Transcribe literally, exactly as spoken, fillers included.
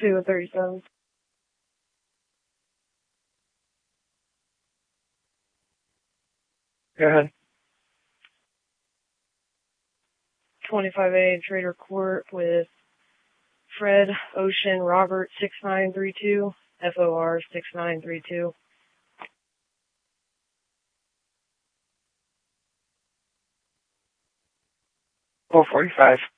two and thirty-seven. Go ahead. twenty-five A Trader Court with Fred Ocean Robert six nine three two, F O R six nine three two. four forty-five.